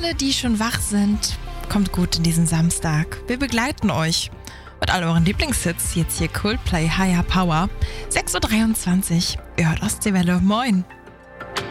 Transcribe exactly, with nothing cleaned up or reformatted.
alle, die schon wach sind, kommt gut in diesen Samstag. Wir begleiten euch mit all euren Lieblingshits. Jetzt hier Coldplay, Higher Power. sechs Uhr dreiundzwanzig. Ihr hört Ostseewelle. Moin.